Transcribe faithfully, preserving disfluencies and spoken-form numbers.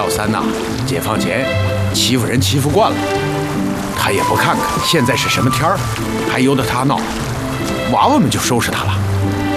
小三呐，解放前欺负人欺负惯了，他也不看看现在是什么天儿，还由得他闹，娃娃们就收拾他了。